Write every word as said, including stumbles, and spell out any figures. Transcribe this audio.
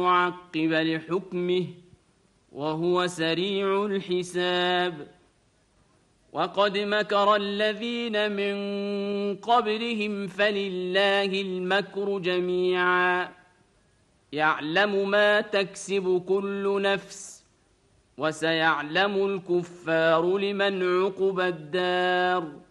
معقب لحكمه وهو سريع الحساب. وقد مكر الذين من قبلهم فلله المكر جميعا يعلم ما تكسب كل نفس وسيعلم الكفار لمن عقبى الدار.